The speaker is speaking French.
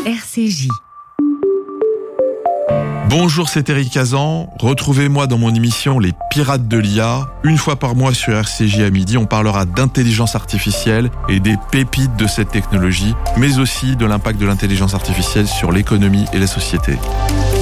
RCJ. Bonjour, c'est Eric Cazan. Retrouvez-moi dans mon émission Les Pirates de l'IA. Une fois par mois sur RCJ à midi, on parlera d'intelligence artificielle et des pépites de cette technologie, mais aussi de l'impact de l'intelligence artificielle sur l'économie et la société.